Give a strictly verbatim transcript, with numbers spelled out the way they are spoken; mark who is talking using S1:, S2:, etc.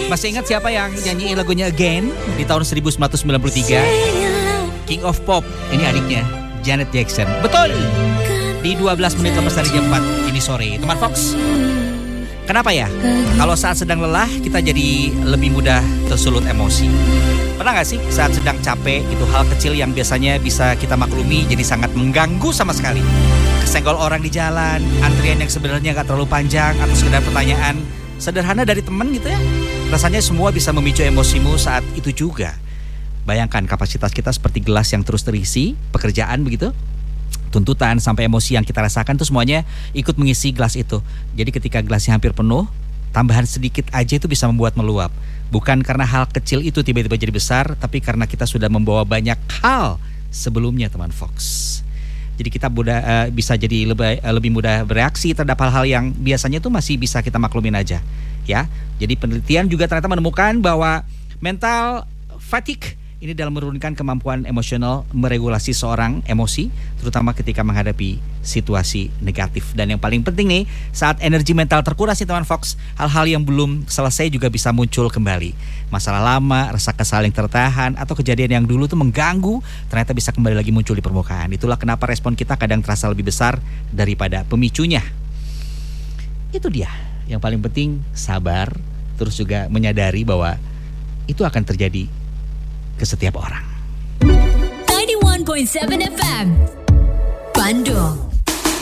S1: Masih ingat siapa yang nyanyiin lagunya Again di tahun seribu sembilan ratus sembilan puluh tiga? King of Pop, ini adiknya Janet Jackson. Betul. Di dua belas menit lepas dari jam empat ini sore, teman Fox. Kenapa ya? Kalau saat sedang lelah kita jadi lebih mudah tersulut emosi. Pernah gak sih saat sedang capek itu hal kecil yang biasanya bisa kita maklumi jadi sangat mengganggu sama sekali. Kesenggol orang di jalan, antrian yang sebenarnya gak terlalu panjang, atau sekedar pertanyaan sederhana dari teman gitu ya. Rasanya semua bisa memicu emosimu saat itu juga. Bayangkan kapasitas kita seperti gelas yang terus terisi, pekerjaan begitu, tuntutan sampai emosi yang kita rasakan tuh semuanya ikut mengisi gelas itu. Jadi ketika gelasnya hampir penuh, tambahan sedikit aja itu bisa membuat meluap. Bukan karena hal kecil itu tiba-tiba jadi besar, tapi karena kita sudah membawa banyak hal sebelumnya, teman Fox. Jadi kita mudah, uh, bisa jadi lebih, uh, lebih mudah bereaksi terhadap hal-hal yang biasanya tuh masih bisa kita maklumin aja, ya. Jadi penelitian juga ternyata menemukan bahwa mental fatigue ini dalam menurunkan kemampuan emosional meregulasi seorang emosi, terutama ketika menghadapi situasi negatif. Dan yang paling penting nih, saat energi mental terkuras nih teman Fox, hal-hal yang belum selesai juga bisa muncul kembali. Masalah lama, rasa kesal yang tertahan, atau kejadian yang dulu tuh mengganggu, ternyata bisa kembali lagi muncul di permukaan. Itulah kenapa respon kita kadang terasa lebih besar daripada pemicunya. Itu dia, yang paling penting sabar, terus juga menyadari bahwa itu akan terjadi ke setiap orang.
S2: ninety-one point seven F M Bandung.